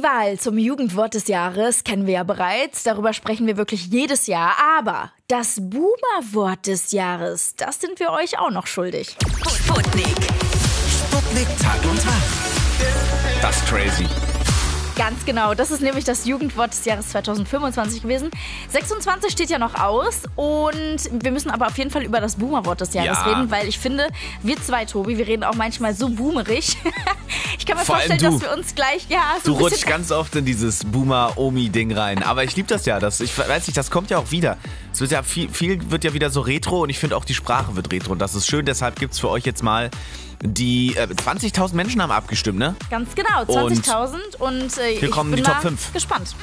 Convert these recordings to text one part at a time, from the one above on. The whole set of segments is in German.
Die Wahl zum Jugendwort des Jahres kennen wir ja bereits. Darüber sprechen wir wirklich jedes Jahr. Aber das Boomer-Wort des Jahres, das sind wir euch auch noch schuldig. Sputnik. Sputnik Tag und Tag. Das ist crazy. Ganz genau, das ist nämlich das Jugendwort des Jahres 2025 gewesen. 26 steht ja noch aus und wir müssen aber auf jeden Fall über das Boomer-Wort des Jahres reden, weil ich finde, wir zwei, Tobi, wir reden auch manchmal so boomerig. Ich kann mir vorstellen, dass wir uns gleich, Du rutschst ganz oft in dieses Boomer-Omi-Ding rein. Aber ich liebe das ja. Ich weiß nicht, das kommt ja auch wieder. Es wird ja viel wird ja wieder so retro und ich finde auch die Sprache wird retro. Und das ist schön, deshalb gibt es für euch jetzt mal die 20.000 Menschen haben abgestimmt, ne? Ganz genau, 20.000 und hier kommen die Top 5. Gespannt.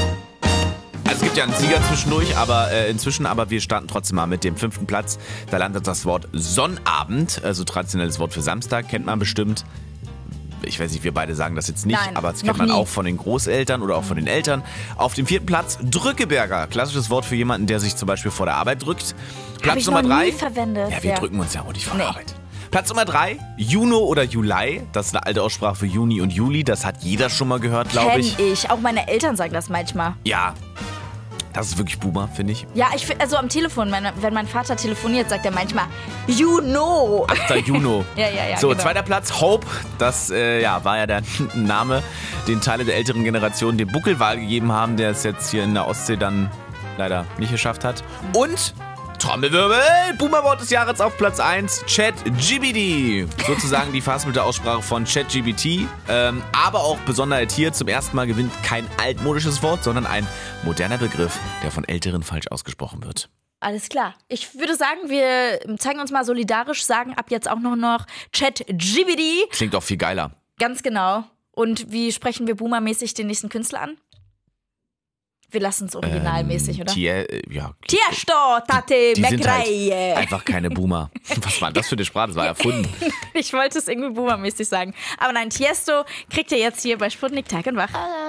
Also es gibt ja einen Sieger zwischendurch, aber wir starten trotzdem mal mit dem 5. Platz. Da landet das Wort Sonnabend, also traditionelles Wort für Samstag, kennt man bestimmt. Ich weiß nicht, wir beide sagen das jetzt nicht, aber das kennt man auch von den Großeltern oder auch von den Eltern. Auf dem 4. Platz Drückeberger, klassisches Wort für jemanden, der sich zum Beispiel vor der Arbeit drückt. Platz Nummer 3. Nie verwendet. Ja, wir drücken uns ja auch nicht vor der Arbeit. Platz Nummer 3, Juno oder Juli. Das ist eine alte Aussprache für Juni und Juli. Das hat jeder schon mal gehört, glaube ich. Kenn ich. Auch meine Eltern sagen das manchmal. Ja, das ist wirklich Boomer, finde ich. Ja, ich finde, also am Telefon, wenn mein Vater telefoniert, sagt er manchmal Juno. 8. Juno. Ja. So, genau. 2. Platz, Hope. Das war ja der Name, den Teile der älteren Generation dem Buckelwal gegeben haben, der es jetzt hier in der Ostsee dann leider nicht geschafft hat. Und Trommelwirbel, Boomerwort des Jahres auf Platz 1, ChatGPT. Sozusagen die verhaspelte Aussprache von ChatGPT. Aber auch Besonderheit hier, zum ersten Mal gewinnt kein altmodisches Wort, sondern ein moderner Begriff, der von Älteren falsch ausgesprochen wird. Alles klar. Ich würde sagen, wir zeigen uns mal solidarisch, sagen ab jetzt auch noch ChatGPT. Klingt auch viel geiler. Ganz genau. Und wie sprechen wir boomermäßig den nächsten Künstler an? Wir lassen es originalmäßig, oder? Tiesto, Tate, die sind halt Mekreie. einfach keine Boomer. Was war das für eine Sprache? Das war erfunden. Ich wollte es irgendwie boomermäßig sagen. Aber nein, Tiesto kriegt ihr jetzt hier bei Sputnik Tag und Wach.